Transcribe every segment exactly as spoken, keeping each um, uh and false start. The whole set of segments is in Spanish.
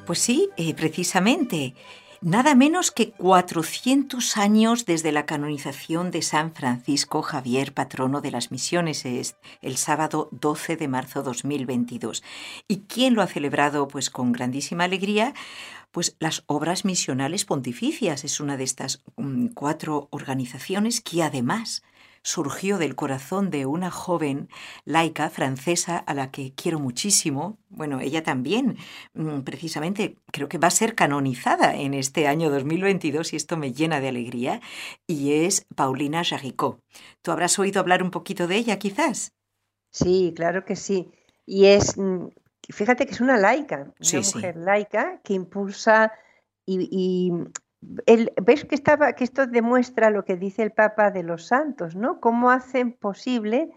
Pues sí, eh, precisamente. Nada menos que cuatrocientos años desde la canonización de San Francisco Javier, patrono de las misiones, es el sábado doce de marzo de dos mil veintidós. ¿Y quién lo ha celebrado? Pues con grandísima alegría. Pues las Obras Misionales Pontificias es una de estas um, cuatro organizaciones que además surgió del corazón de una joven laica francesa a la que quiero muchísimo. Bueno, ella también, um, precisamente, creo que va a ser canonizada en este año dos mil veintidós y esto me llena de alegría, y es Paulina Jaricot. ¿Tú habrás oído hablar un poquito de ella, quizás? Sí, claro que sí. Y es, mm, fíjate que es una laica, una Sí, sí. mujer laica que impulsa y, y el- ves que estaba, que esto demuestra lo que dice el Papa de los santos, ¿no? Cómo hacen posible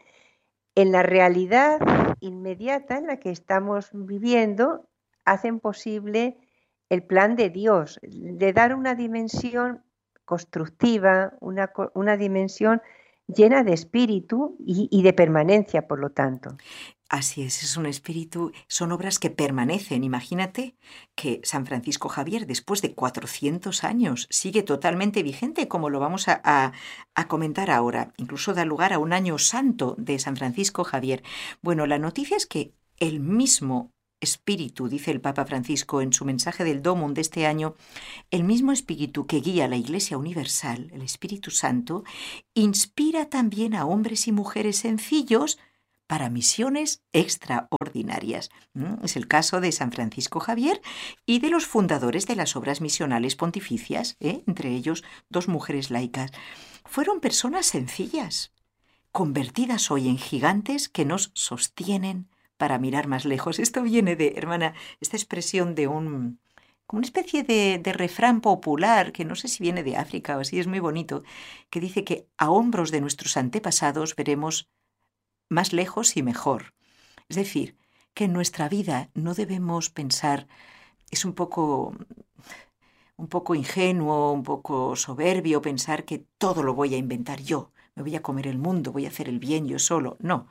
en la realidad inmediata en la que estamos viviendo, hacen posible el plan de Dios, de dar una dimensión constructiva, una, co- una dimensión llena de espíritu y, y de permanencia, por lo tanto. Así es, es un espíritu, son obras que permanecen. Imagínate que San Francisco Javier, después de cuatrocientos años, sigue totalmente vigente, como lo vamos a, a- a comentar ahora. Incluso da lugar a un año santo de San Francisco Javier. Bueno, la noticia es que el mismo espíritu, dice el Papa Francisco en su mensaje del Domum de este año, el mismo espíritu que guía a la Iglesia Universal, el Espíritu Santo, inspira también a hombres y mujeres sencillos para misiones extraordinarias. ¿Mm? Es el caso de San Francisco Javier y de los fundadores de las obras misionales pontificias, ¿eh? Entre ellos dos mujeres laicas. Fueron personas sencillas, convertidas hoy en gigantes que nos sostienen para mirar más lejos. Esto viene de, hermana, esta expresión de un, como una especie de, de refrán popular, que no sé si viene de África o si es muy bonito, que dice que a hombros de nuestros antepasados veremos más lejos y mejor. Es decir, que en nuestra vida no debemos pensar, es un poco, un poco ingenuo, un poco soberbio pensar que todo lo voy a inventar yo, me voy a comer el mundo, voy a hacer el bien yo solo. No,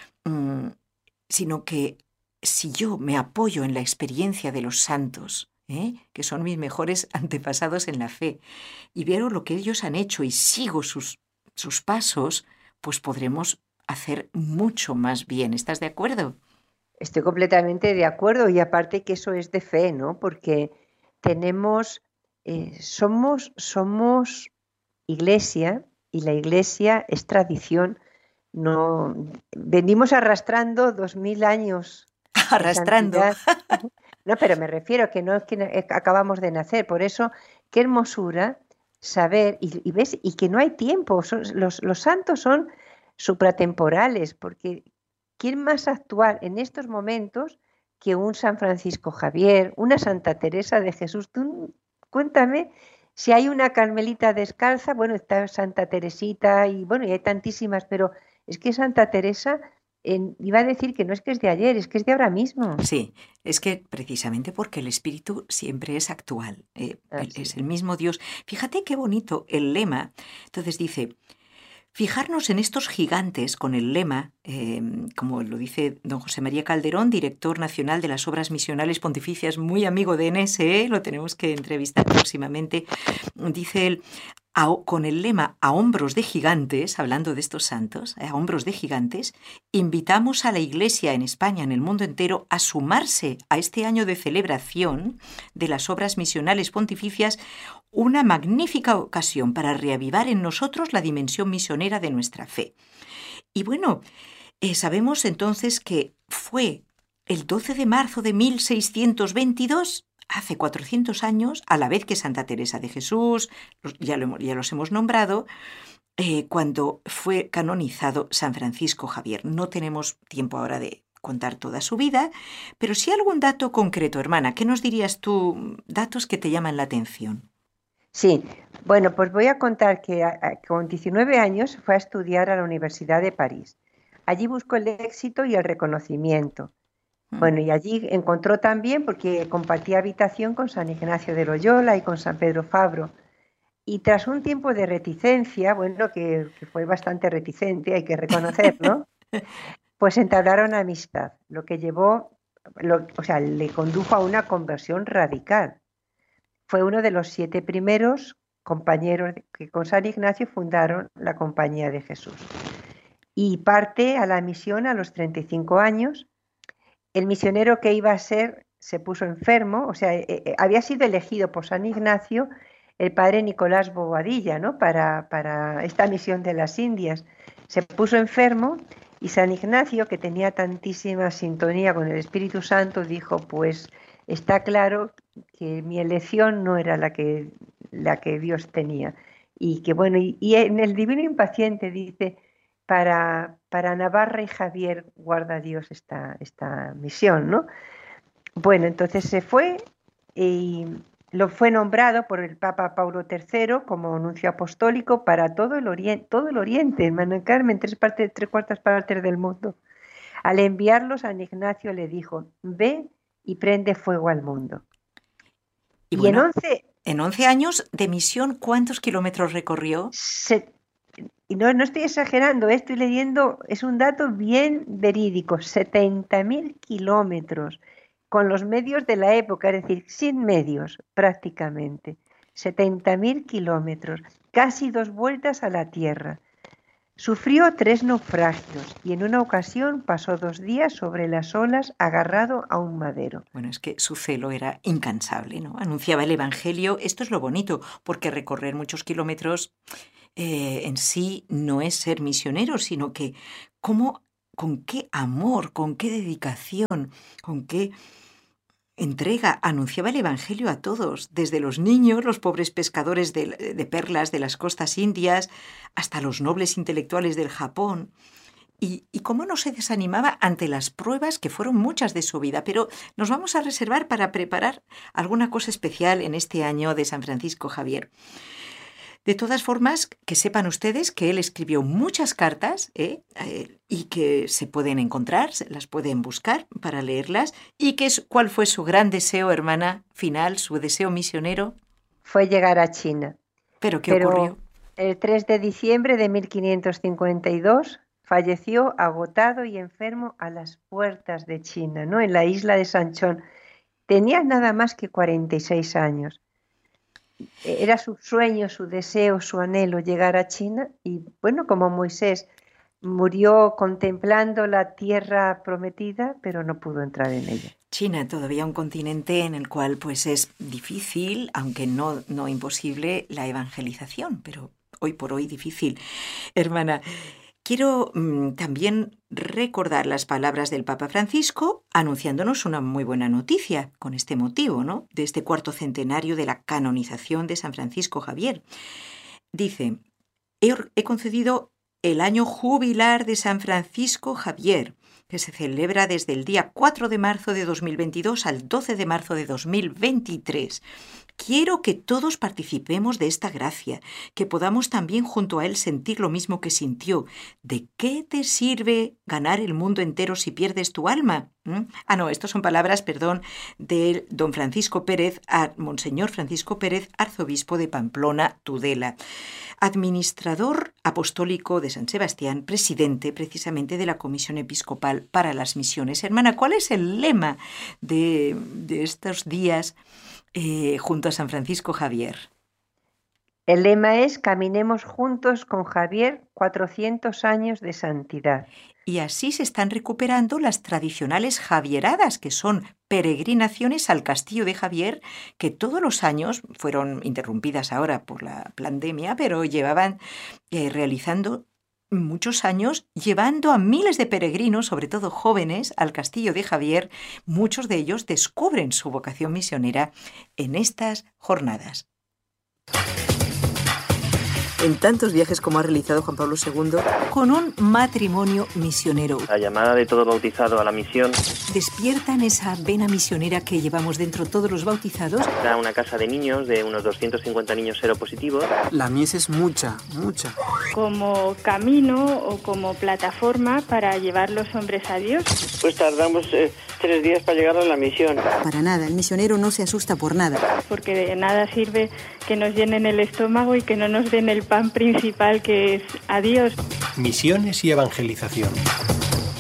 mm, sino que si yo me apoyo en la experiencia de los santos, ¿eh? Que son mis mejores antepasados en la fe, y veo lo que ellos han hecho y sigo sus, sus pasos, pues podremos hacer mucho más bien. ¿Estás de acuerdo? Estoy completamente de acuerdo y aparte que eso es de fe, ¿no? Porque tenemos, eh, somos, somos iglesia y la iglesia es tradición. No, venimos arrastrando dos mil años de Arrastrando. santidad. No, pero me refiero que no es que na- eh, acabamos de nacer. Por eso, qué hermosura saber, y, y ves, y que no hay tiempo. Son- los, los santos son supratemporales, porque ¿quién más actual en estos momentos que un San Francisco Javier, una Santa Teresa de Jesús? Tú cuéntame si hay una Carmelita descalza, bueno, está Santa Teresita y bueno, y hay tantísimas, pero es que Santa Teresa, en- iba a decir que no es que es de ayer, es que es de ahora mismo. Sí, es que precisamente porque el espíritu siempre es actual, eh, el- Así es el mismo Dios. Fíjate qué bonito el lema. Entonces dice, fijarnos en estos gigantes con el lema, eh, como lo dice don José María Calderón, director nacional de las Obras Misionales Pontificias, muy amigo de N S E, lo tenemos que entrevistar próximamente, dice él, a- con el lema a hombros de gigantes, hablando de estos santos, a hombros de gigantes, invitamos a la Iglesia en España, en el mundo entero, a sumarse a este año de celebración de las obras misionales pontificias, una magnífica ocasión para reavivar en nosotros la dimensión misionera de nuestra fe. Y bueno, eh, sabemos entonces que fue el doce de marzo de mil seiscientos veintidós, hace cuatrocientos años, a la vez que Santa Teresa de Jesús, los- ya, lo hemos- ya los hemos nombrado, eh, cuando fue canonizado San Francisco Javier. No tenemos tiempo ahora de contar toda su vida, pero sí algún dato concreto, hermana. ¿Qué nos dirías tú? Datos que te llaman la atención. sí, bueno, pues voy a contar que a- a- con diecinueve años fue a estudiar a la Universidad de París. Allí buscó el éxito y el reconocimiento. Mm. Bueno, y allí encontró también, porque compartía habitación con San Ignacio de Loyola y con San Pedro Fabro. Y tras un tiempo de reticencia, bueno, que, que fue bastante reticente, hay que reconocerlo, pues entablaron amistad, lo que llevó lo, o sea, le condujo a una conversión radical. Fue uno de los siete primeros compañeros que con San Ignacio fundaron la Compañía de Jesús. Y parte a la misión a los treinta y cinco años. El misionero que iba a ser se puso enfermo, o sea, eh, eh, había sido elegido por San Ignacio el padre Nicolás Bobadilla, ¿no? Para, para esta misión de las Indias. Se puso enfermo y San Ignacio, que tenía tantísima sintonía con el Espíritu Santo, dijo, pues está claro que mi elección no era la que, la que Dios tenía. Y que bueno, y, y en el Divino Impaciente dice, para, para Navarra y Javier guarda Dios esta, esta misión, ¿no? Bueno, entonces se fue y lo fue nombrado por el Papa Paulo tercero como nuncio apostólico para todo el Oriente, todo el Oriente, hermano Carmen, tres partes, tres cuartas partes del mundo. Al enviarlo, San Ignacio le dijo, ve y prende fuego al mundo. Y, y bueno, en once en once años de misión, ¿cuántos kilómetros recorrió? Se, y no, no estoy exagerando, estoy leyendo, es un dato bien verídico, setenta mil kilómetros. Con los medios de la época, es decir, sin medios prácticamente, setenta mil kilómetros, casi dos vueltas a la Tierra. Sufrió tres naufragios y en una ocasión pasó dos días sobre las olas agarrado a un madero. Bueno, es que su celo era incansable, ¿no? Anunciaba el Evangelio. Esto es lo bonito, porque recorrer muchos kilómetros eh, en sí no es ser misionero, sino que cómo, con qué amor, con qué dedicación, con qué entrega anunciaba el Evangelio a todos, desde los niños, los pobres pescadores de, de perlas de las costas indias, hasta los nobles intelectuales del Japón. Y, y cómo no se desanimaba ante las pruebas, que fueron muchas de su vida, pero nos vamos a reservar para preparar alguna cosa especial en este año de San Francisco Javier. De todas formas, que sepan ustedes que él escribió muchas cartas ¿eh? Eh, y que se pueden encontrar, se las pueden buscar para leerlas. ¿Y que es, cuál fue su gran deseo, hermana, final, su deseo misionero? Fue llegar a China. ¿Pero qué Pero ocurrió? El tres de diciembre de mil quinientos cincuenta y dos falleció agotado y enfermo a las puertas de China, ¿no? En la isla de Sanchón. Tenía nada más que cuarenta y seis años. Era su sueño, su deseo, su anhelo llegar a China y bueno, como Moisés murió contemplando la tierra prometida, pero no pudo entrar en ella. China, todavía un continente en el cual pues es difícil, aunque no, no imposible, la evangelización, pero hoy por hoy difícil. Hermana, quiero mmm, también recordar las palabras del Papa Francisco anunciándonos una muy buena noticia con este motivo, ¿no? De este cuarto centenario de la canonización de San Francisco Javier. Dice, he, he concedido el año jubilar de San Francisco Javier, que se celebra desde el día cuatro de marzo de dos mil veintidós al doce de marzo de dos mil veintitrés. Quiero que todos participemos de esta gracia, que podamos también junto a él sentir lo mismo que sintió. ¿De qué te sirve ganar el mundo entero si pierdes tu alma? ¿Mm? Ah, no, estas son palabras, perdón, de don Francisco Pérez, a Monseñor Francisco Pérez, arzobispo de Pamplona, Tudela, administrador apostólico de San Sebastián, presidente precisamente de la Comisión Episcopal para las Misiones. Hermana, ¿cuál es el lema de, de estos días Eh, junto a San Francisco Javier? El lema es caminemos juntos con Javier cuatrocientos años de santidad. Y así se están recuperando las tradicionales javieradas, que son peregrinaciones al castillo de Javier, que todos los años fueron interrumpidas ahora por la pandemia, pero llevaban eh, realizando muchos años, llevando a miles de peregrinos, sobre todo jóvenes, al castillo de Javier. Muchos de ellos descubren su vocación misionera en estas jornadas. En tantos viajes como ha realizado Juan Pablo segundo, con un matrimonio misionero. La llamada de todo bautizado a la misión. ¿Despiertan esa vena misionera que llevamos dentro todos los bautizados? Era una casa de niños, de unos doscientos cincuenta niños seropositivos. La mies es mucha, mucha. Como camino o como plataforma para llevar los hombres a Dios. Pues tardamos eh, tres días para llegar a la misión. Para nada, el misionero no se asusta por nada. Porque de nada sirve que nos llenen el estómago y que no nos den el pan principal, que es a Dios. Misiones y evangelización.